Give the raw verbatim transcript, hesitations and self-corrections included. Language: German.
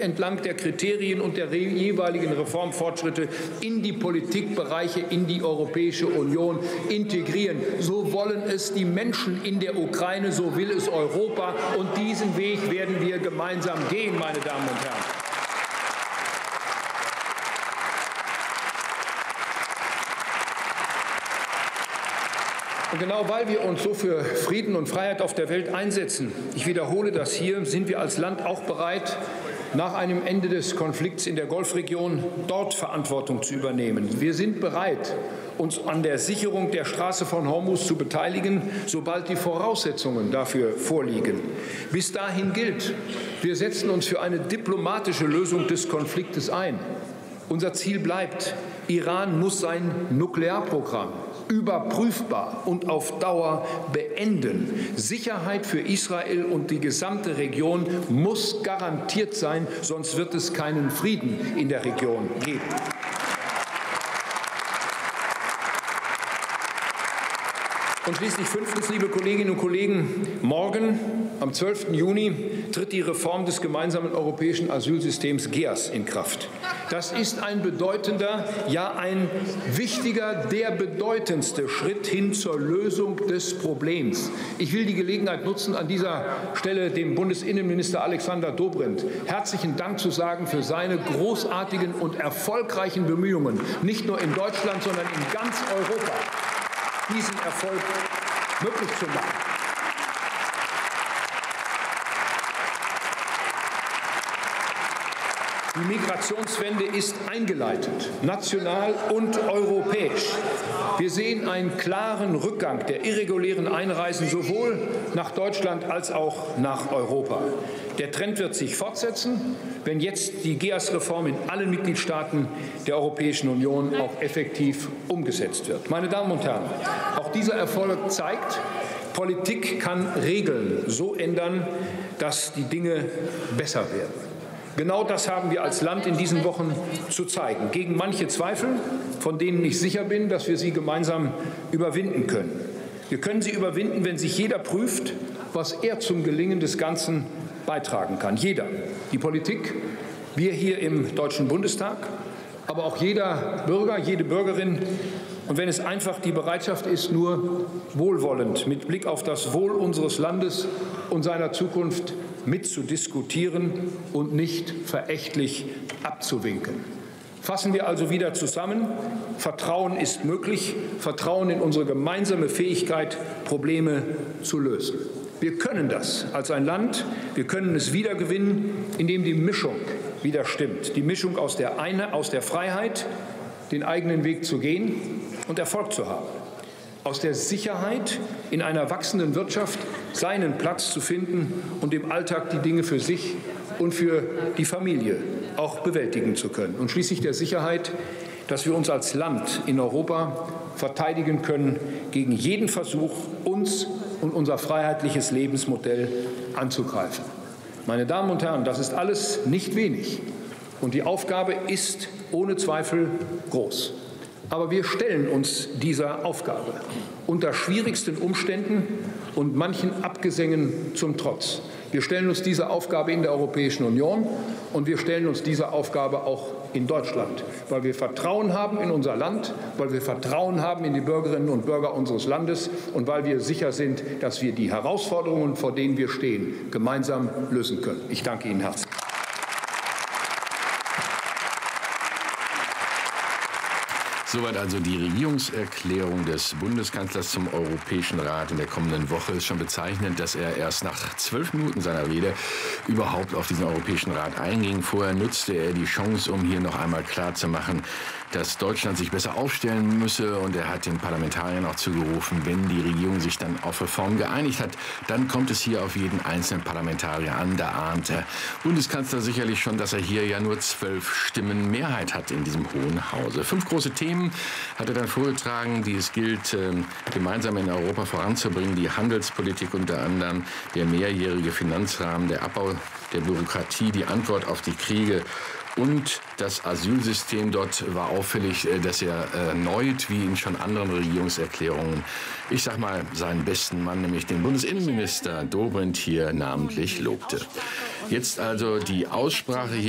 entlang der Kriterien und der jeweiligen Reformfortschritte in die Politikbereiche, in die Europäische Union integrieren. So wollen es die Menschen in der Ukraine, so will es Europa. Und diesen Weg werden wir gemeinsam gehen, meine Damen und Herren. Und genau weil wir uns so für Frieden und Freiheit auf der Welt einsetzen, ich wiederhole das hier, sind wir als Land auch bereit, nach einem Ende des Konflikts in der Golfregion dort Verantwortung zu übernehmen. Wir sind bereit, uns an der Sicherung der Straße von Hormuz zu beteiligen, sobald die Voraussetzungen dafür vorliegen. Bis dahin gilt, wir setzen uns für eine diplomatische Lösung des Konfliktes ein. Unser Ziel bleibt, Iran muss sein Nuklearprogramm überprüfbar und auf Dauer beenden. Sicherheit für Israel und die gesamte Region muss garantiert sein, sonst wird es keinen Frieden in der Region geben. Und schließlich fünftens, liebe Kolleginnen und Kollegen, morgen, am zwölften Juni, tritt die Reform des gemeinsamen europäischen Asylsystems G E A S in Kraft. Das ist ein bedeutender, ja ein wichtiger, der bedeutendste Schritt hin zur Lösung des Problems. Ich will die Gelegenheit nutzen, an dieser Stelle dem Bundesinnenminister Alexander Dobrindt herzlichen Dank zu sagen für seine großartigen und erfolgreichen Bemühungen, nicht nur in Deutschland, sondern in ganz Europa, diesen Erfolg möglich zu machen. Die Migrationswende ist eingeleitet, national und europäisch. Wir sehen einen klaren Rückgang der irregulären Einreisen sowohl nach Deutschland als auch nach Europa. Der Trend wird sich fortsetzen, wenn jetzt die G E A S-Reform in allen Mitgliedstaaten der Europäischen Union auch effektiv umgesetzt wird. Meine Damen und Herren, auch dieser Erfolg zeigt, Politik kann Regeln so ändern, dass die Dinge besser werden. Genau das haben wir als Land in diesen Wochen zu zeigen. Gegen manche Zweifel, von denen ich sicher bin, dass wir sie gemeinsam überwinden können. Wir können sie überwinden, wenn sich jeder prüft, was er zum Gelingen des Ganzen beitragen kann. Jeder. Die Politik, wir hier im Deutschen Bundestag, aber auch jeder Bürger, jede Bürgerin. Und wenn es einfach die Bereitschaft ist, nur wohlwollend mit Blick auf das Wohl unseres Landes und seiner Zukunft mitzudiskutieren und nicht verächtlich abzuwinken. Fassen wir also wieder zusammen. Vertrauen ist möglich. Vertrauen in unsere gemeinsame Fähigkeit, Probleme zu lösen. Wir können das als ein Land. Wir können es wiedergewinnen, indem die Mischung wieder stimmt. Die Mischung aus der, eine, aus der Freiheit, den eigenen Weg zu gehen und Erfolg zu haben. Aus der Sicherheit, in einer wachsenden Wirtschaft seinen Platz zu finden und im Alltag die Dinge für sich und für die Familie auch bewältigen zu können. Und schließlich der Sicherheit, dass wir uns als Land in Europa verteidigen können gegen jeden Versuch, uns und unser freiheitliches Lebensmodell anzugreifen. Meine Damen und Herren, das ist alles nicht wenig. Und die Aufgabe ist ohne Zweifel groß. Aber wir stellen uns dieser Aufgabe unter schwierigsten Umständen und manchen Abgesängen zum Trotz. Wir stellen uns dieser Aufgabe in der Europäischen Union und wir stellen uns dieser Aufgabe auch in Deutschland, weil wir Vertrauen haben in unser Land, weil wir Vertrauen haben in die Bürgerinnen und Bürger unseres Landes und weil wir sicher sind, dass wir die Herausforderungen, vor denen wir stehen, gemeinsam lösen können. Ich danke Ihnen herzlich. Soweit also die Regierungserklärung des Bundeskanzlers zum Europäischen Rat in der kommenden Woche. Ist schon bezeichnend, dass er erst nach zwölf Minuten seiner Rede überhaupt auf diesen Europäischen Rat einging. Vorher nutzte er die Chance, um hier noch einmal klarzumachen, dass Deutschland sich besser aufstellen müsse. Und er hat den Parlamentariern auch zugerufen, wenn die Regierung sich dann auf Reformen geeinigt hat, dann kommt es hier auf jeden einzelnen Parlamentarier an. Da ahnt der Bundeskanzler sicherlich schon, dass er hier ja nur zwölf Stimmen Mehrheit hat in diesem Hohen Hause. Fünf große Themen hat er dann vorgetragen, die es gilt, gemeinsam in Europa voranzubringen. Die Handelspolitik unter anderem, der mehrjährige Finanzrahmen, der Abbau der Bürokratie, die Antwort auf die Kriege und das Asylsystem. Dort war auffällig, dass er erneut, wie in schon anderen Regierungserklärungen, ich sag mal, seinen besten Mann, nämlich den Bundesinnenminister Dobrindt, hier namentlich lobte. Jetzt also die Aussprache hier.